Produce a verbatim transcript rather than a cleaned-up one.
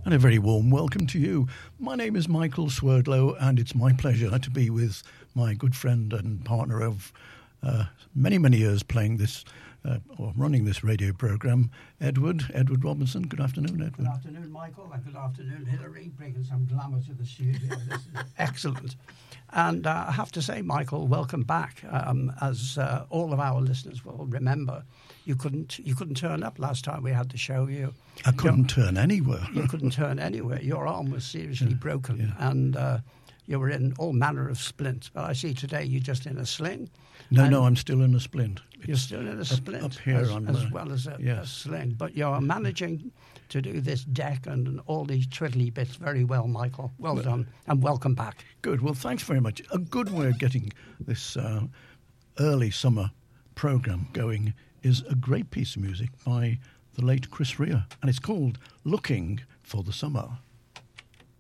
And a very warm welcome to you. My name is Michael Swerdlow, and it's my pleasure to be with my good friend and partner of uh, many, many years playing this uh, or running this radio programme, Edward, Edward Robinson. Good afternoon, Edward. Good afternoon, Michael, and good afternoon, Hilary, bringing some glamour to the studio. This is excellent. And uh, I have to say, Michael, welcome back. Um, as uh, all of our listeners will remember, you couldn't you couldn't turn up last time we had the show. You I couldn't turn anywhere. You couldn't turn anywhere. Your arm was seriously Yeah, broken, yeah. and uh, you were in all manner of splints. But I see today you're just in a sling. No, no, I'm still in a splint. You're It's still in a up- splint, up here as, on as the- well as a, yes. a sling. But you're managing to do this deck and all these twiddly bits very well, Michael. Well, Well- done, and welcome back. Good. Well, thanks very much. A good way of getting this uh, early summer programme going is a great piece of music by the late Chris Rea, and it's called Looking for the Summer.